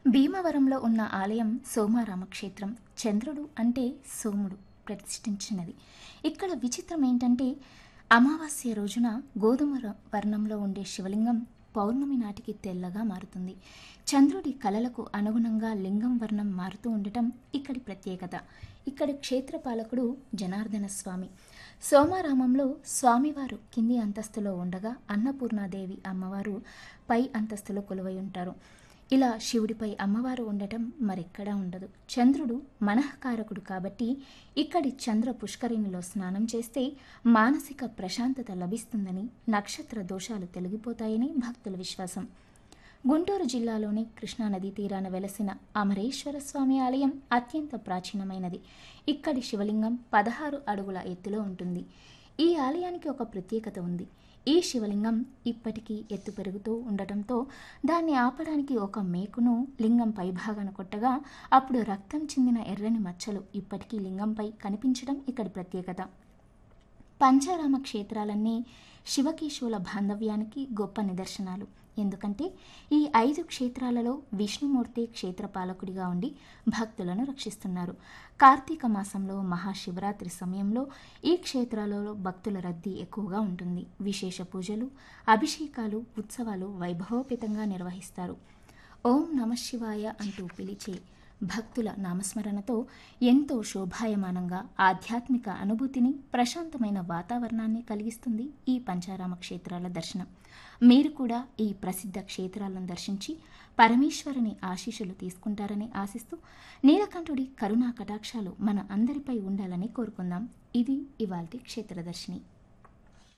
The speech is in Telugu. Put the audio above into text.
భీమవరంలో ఉన్న ఆలయం సోమారామక్షేత్రం. చంద్రుడు అంటే సోముడు ప్రతిష్ఠించినది. ఇక్కడ విచిత్రం ఏంటంటే అమావాస్య రోజున గోధుమ వర్ణంలో ఉండే శివలింగం పౌర్ణమి నాటికి తెల్లగా మారుతుంది. చంద్రుడి కలలకు అనుగుణంగా లింగం వర్ణం మారుతూ ఉండటం ఇక్కడి ప్రత్యేకత. ఇక్కడి క్షేత్రపాలకుడు జనార్దన స్వామి. సోమారామంలో స్వామివారు కింది అంతస్తులో ఉండగా అన్నపూర్ణాదేవి అమ్మవారు పై అంతస్తులో కొలువై ఉంటారు. ఇలా శివుడిపై అమ్మవారు ఉండటం మరెక్కడా ఉండదు. చంద్రుడు మనఃకారకుడు కాబట్టి ఇక్కడి చంద్ర పుష్కరిణిలో స్నానం చేస్తే మానసిక ప్రశాంతత లభిస్తుందని, నక్షత్ర దోషాలు తొలగిపోతాయని భక్తుల విశ్వాసం. గుంటూరు జిల్లాలోని కృష్ణానదీ తీరాన వెలసిన అమరేశ్వర స్వామి ఆలయం అత్యంత ప్రాచీనమైనది. ఇక్కడి శివలింగం 16 అడుగుల ఎత్తులో ఉంటుంది. ఈ ఆలయానికి ఒక ప్రత్యేకత ఉంది. ఈ శివలింగం ఇప్పటికీ ఎత్తు పెరుగుతూ ఉండటంతో దాన్ని ఆపడానికి ఒక మేకును లింగం పైభాగాన కొట్టగా అప్పుడు రక్తం చిందిన ఎర్రని మచ్చలు ఇప్పటికీ లింగంపై కనిపించడం ఇక్కడి ప్రత్యేకత. పంచారామ క్షేత్రాలన్నీ శివకేశవుల బాంధవ్యానికి గొప్ప నిదర్శనాలు. ఎందుకంటే ఈ 5 క్షేత్రాలలో విష్ణుమూర్తి క్షేత్రపాలకుడిగా ఉండి భక్తులను రక్షిస్తున్నారు. కార్తీక మాసంలో మహాశివరాత్రి సమయంలో ఈ క్షేత్రాలలో భక్తుల రద్దీ ఎక్కువగా ఉంటుంది. విశేష పూజలు, అభిషేకాలు, ఉత్సవాలు వైభవోపేతంగా నిర్వహిస్తారు. ఓం నమఃశివాయ అంటూ పిలిచే భక్తుల నామస్మరణతో ఎంతో శోభాయమానంగా ఆధ్యాత్మిక అనుభూతిని, ప్రశాంతమైన వాతావరణాన్ని కలిగిస్తుంది ఈ పంచారామ క్షేత్రాల దర్శనం. మీరు కూడా ఈ ప్రసిద్ధ క్షేత్రాలను దర్శించి పరమేశ్వరుని ఆశీస్సులు తీసుకుంటారని ఆశిస్తూ నీలకంఠుడి కరుణా కటాక్షాలు మన అందరిపై ఉండాలని కోరుకుందాం. ఇది ఇవాల్టి క్షేత్రదర్శిని.